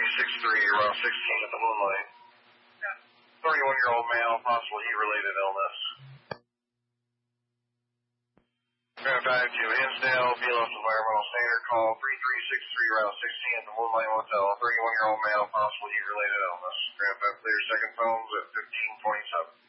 3363, around 16 at the Moonlight. 31-year-old male, possible heat-related illness. Grab dive to Hinsdale, BLS Environmental Standard call 3363, route 16 at the Moonlight Motel. 31-year-old male, possible heat-related illness. Grab dive clear, second phones at 1527.